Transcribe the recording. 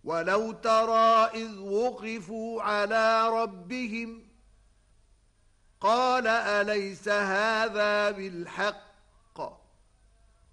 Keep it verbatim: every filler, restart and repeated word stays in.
ولو ترى إذ وقفوا على ربهم قال أليس هذا بالحق